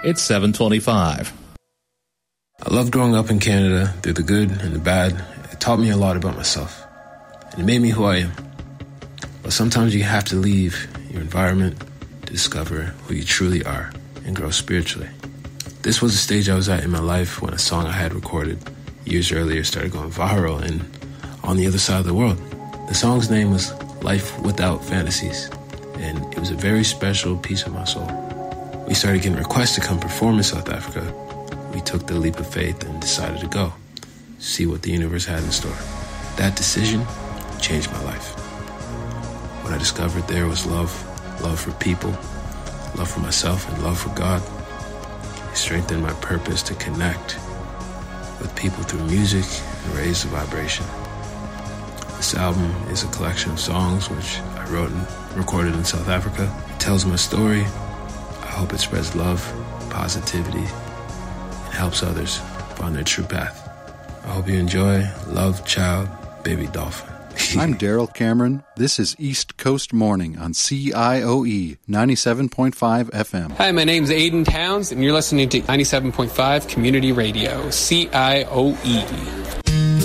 It's 7:25. I loved growing up in Canada through the good and the bad. It taught me a lot about myself, and it made me who I am. But sometimes you have to leave your environment to discover who you truly are and grow spiritually. This was the stage I was at in my life when a song I had recorded years earlier started going viral and on the other side of the world. The song's name was Life Without Fantasies, and it was a very special piece of my soul. We started getting requests to come perform in South Africa. We took the leap of faith and decided to go, see what the universe had in store. That decision changed my life. What I discovered there was love for people, love for myself, and love for God. It strengthened my purpose to connect with people through music and raise the vibration. This album is a collection of songs which I wrote and recorded in South Africa. It tells my story. I hope it spreads love, positivity, and helps others find their true path. I hope you enjoy Love Child, Baby Dolphin. I'm Daryl Cameron. This is East Coast Morning on CIOE 97.5 FM. Hi, my name's Aiden Towns, and you're listening to 97.5 Community Radio, CIOE.